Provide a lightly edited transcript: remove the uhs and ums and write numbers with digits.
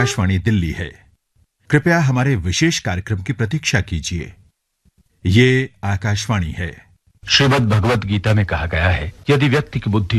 आकाशवाणी दिल्ली है। कृपया हमारे विशेष कार्यक्रम की प्रतीक्षा कीजिए। ये आकाशवाणी है। श्रीमद् भगवत गीता में कहा गया है, यदि व्यक्ति की बुद्धि